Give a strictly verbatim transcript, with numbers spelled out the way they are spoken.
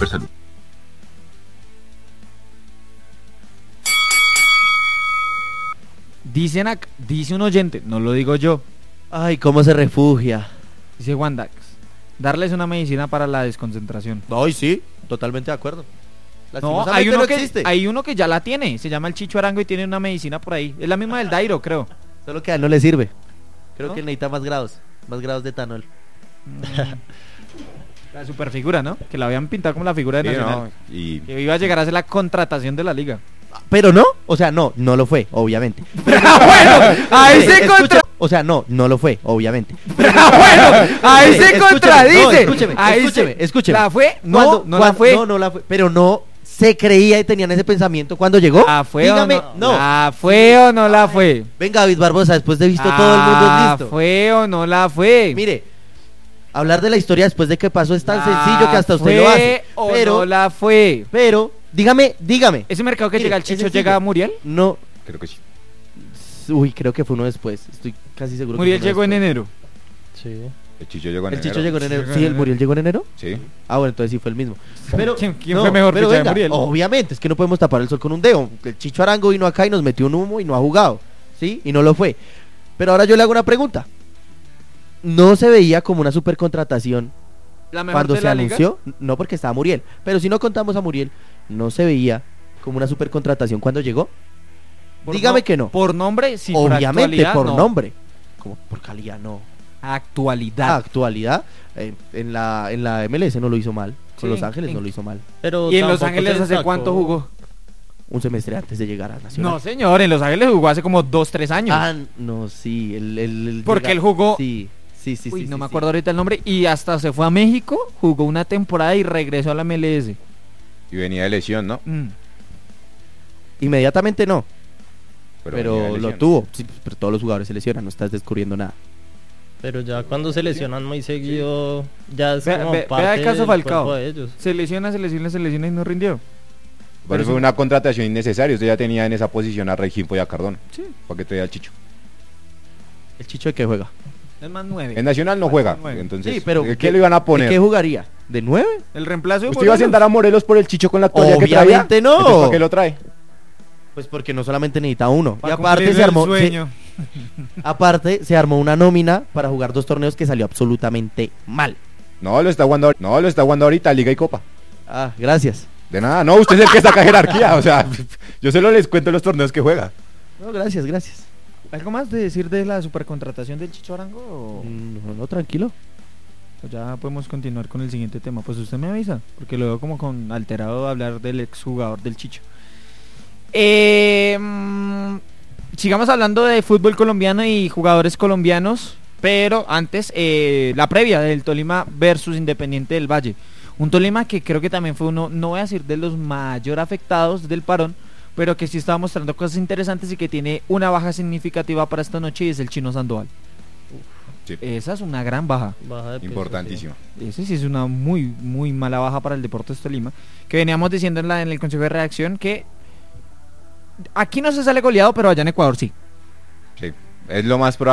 Supersalud. Dicen ac- dice un oyente, no lo digo yo, Ay, cómo se refugia. dice Wandax, darles una medicina para la desconcentración. Ay, sí, totalmente de acuerdo. No, Lastimosamente hay uno, no que, existe. hay uno que ya la tiene, se llama el Chicho Arango y tiene una medicina por ahí. Es la misma del Dairo, creo. Solo que a él no le sirve. Creo ¿No? que necesita más grados, más grados de etanol. La superfigura, ¿no? Que la habían pintado como la figura de Sí, Nacional. ¿no? Y Que iba a llegar a ser la contratación de la liga. Pero no, o sea, no, no lo fue, obviamente. bueno, ahí se Escucha- contra... O sea, no, no lo fue, obviamente. bueno, ahí se Escúcheme, contradice. no, escúcheme, Ahí se- escúcheme, escúcheme. ¿La fue? No, Cuando- no la cuando- fue. No, no la fue. Pero no se creía y tenían ese pensamiento cuando llegó. ¿La fue Dígame, o no? no. ¿La fue o no la fue? Venga, David Barbosa, después de visto todo el mundo ¿La es listo. fue o no la fue? Mire, hablar de la historia después de que pasó es tan ¿La sencillo que hasta usted fue lo hace. o Pero, no la fue? pero, dígame, dígame. ¿Ese mercado que Mire, llega el es Chicho sencillo. llega a Muriel? No, creo que sí. uy, creo que fue uno después. Estoy casi seguro. Muriel que fue uno llegó en después. enero. Sí. El Chicho llegó en El Chicho enero. llegó en enero. Llegó Sí, en el enero. Muriel llegó en enero. Sí. Ah, bueno, entonces sí fue el mismo. Pero, ¿Quién- quién fue mejor pero que ya venga, Muriel? obviamente, es que no podemos tapar el sol con un dedo. El Chicho Arango vino acá y nos metió un humo y no ha jugado. ¿Sí? Y no lo fue. Pero ahora yo le hago una pregunta. ¿No se veía como una supercontratación ¿La mejor cuando de se la liga? anunció? No, porque estaba Muriel. Pero si no contamos a Muriel, ¿no se veía como una supercontratación cuando llegó? Por Dígame no- que no. Por nombre, sí. por Obviamente, actualidad, por no. nombre. Como por calidad, no. Actualidad. Actualidad, eh, en la en la M L S no lo hizo mal. Con Sí, Los Ángeles en- no lo hizo mal. Pero ¿Y en Los tampoco Ángeles se hace sacó- cuánto jugó? Un semestre antes de llegar a Nacional. No, señor, en Los Ángeles jugó hace como dos, tres años. Ah, no, sí. El, el, el Porque llega- él jugó- Sí, sí, sí. Uy, sí, no sí, me sí. acuerdo ahorita el nombre. Y hasta se fue a México, jugó una temporada y regresó a la M L S. Y venía de lesión, ¿no? Mm. Inmediatamente no, venía pero, de lo lesión. tuvo. Sí, pero todos los jugadores se lesionan, no estás descubriendo nada. Pero ya cuando se lesionan muy seguido, ya es Vea- como ve- parte vea el caso del Falcao. cuerpo de ellos. Se lesiona, se lesiona, se lesiona y no rindió. Pero Pero fue sí. una contratación innecesaria. Usted ya tenía en esa posición a Regifo y a Cardona. Sí. ¿Para qué traía al Chicho? ¿El Chicho de qué juega? Es más nueve. En Nacional no Falta juega. nueve. Entonces, Sí, pero ¿de ¿qué le iban a ¿De poner? qué jugaría? ¿De nueve? El reemplazo de ¿Usted iba a Morelos. sentar a Morelos por el Chicho con la actualidad que traía? Obviamente no. Entonces, ¿para qué lo trae? Pues porque no solamente necesita uno. Para y aparte cumplir se el armó. se- sueño. aparte se armó una nómina para jugar dos torneos que salió absolutamente mal. No, lo está jugando, ahor- no, lo está jugando ahorita, Liga y Copa. Ah, gracias. De nada, no, usted es el que saca jerarquía. O sea, yo solo les cuento los torneos que juega. No, gracias, gracias. ¿Algo más de decir de la supercontratación del Chicho Arango? O Mm, No, no, tranquilo. o ya podemos continuar con el siguiente tema? Pues usted me avisa, porque lo veo como con alterado de hablar del exjugador del Chicho. Eh, mm, sigamos hablando de fútbol colombiano y jugadores colombianos, pero antes eh, la previa del Tolima versus Independiente del Valle. Un Tolima que creo que también fue uno, no voy a decir de los mayor afectados del parón, pero que sí estaba mostrando cosas interesantes y que tiene una baja significativa para esta noche y es el Chino Sandoval. Sí, Esa es una gran baja. Baja de peso, importantísimo. Ese sí es una muy, muy mala baja para el Deportes Tolima. Que veníamos diciendo en, la, en el Consejo de Redacción que aquí no se sale goleado, pero allá en Ecuador sí. Sí, es lo más probable.